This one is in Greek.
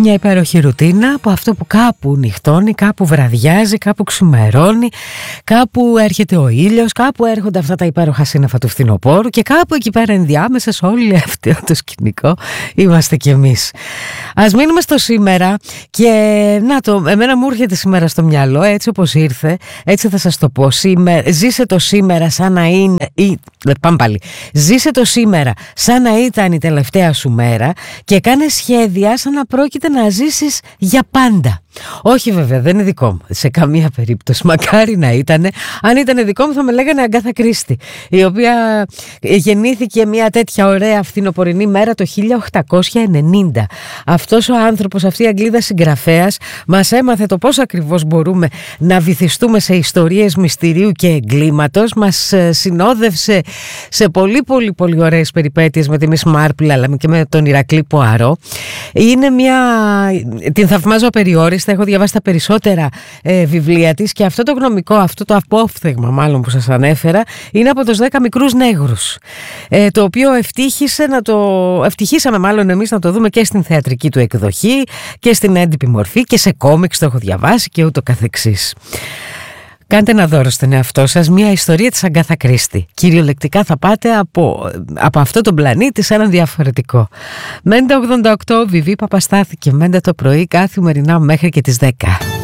μια υπέροχη ρουτίνα από αυτό που κάπου νυχτώνει, κάπου βραδιάζει, κάπου ξημερώνει, κάπου έρχεται ο ήλιος, κάπου έρχονται αυτά τα υπέροχα σύννεφα του φθινοπόρου και κάπου εκεί πέρα ενδιάμεσα σε όλο αυτό το σκηνικό είμαστε κι εμείς. Ας μείνουμε στο σήμερα και εμένα μου έρχεται σήμερα στο μυαλό έτσι όπως ήρθε, έτσι θα σας το πω. Ζήσε το σήμερα σαν να είναι... Πάμε πάλι. Ζήσε το σήμερα σαν να ήταν η τελευταία σου μέρα και κάνε σχέδια σαν να πρόκειται να ζήσεις για πάντα. Όχι βέβαια, δεν είναι δικό μου σε καμία περίπτωση. Μακάρι να ήτανε. Αν ήταν δικό μου θα με λέγανε Αγκάθα Κρίστη, η οποία γεννήθηκε μια τέτοια ωραία φθινοπορεινή μέρα το 1890. Αυτός ο άνθρωπος, αυτή η Αγγλίδα συγγραφέας, μας έμαθε το πώς ακριβώς μπορούμε να βυθιστούμε σε ιστορίες μυστηρίου και εγκλήματος. Μας συνόδευσε σε πολύ ωραίες περιπέτειες με τη Miss Marple αλλά και με τον Ηρακλή Ποαρό. Είναι την θαυμάζω απεριόριστα. Έχω διαβάσει τα περισσότερα βιβλία της και αυτό το γνωμικό, αυτό το απόφθεγμα μάλλον που σας ανέφερα είναι από τους 10 μικρούς νέγρους, το οποίο ευτυχήσαμε μάλλον εμείς να το δούμε και στην θεατρική του εκδοχή και στην έντυπη μορφή και σε κόμιξ το έχω διαβάσει και ούτω καθεξής. Κάντε ένα δώρο στον εαυτό σας, μια ιστορία της Αγκάθα Κρίστη. Κυριολεκτικά θα πάτε από αυτό τον πλανήτη σε έναν διαφορετικό. Μέντε 88, Βιβί Παπαστάθη και μέντε το πρωί καθημερινά μέχρι και τις 10.